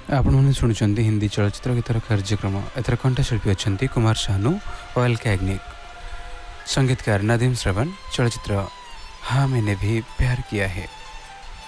आपने शुणुंट हिंदी चलचित्र गीतर कार्यक्रम एथर कंठशिल्पी अच्छा कुमार शानू और एल कैग्निक, संगीतकार नदीम श्रवण, चलचित्र हाँ मैंने भी प्यार किया है।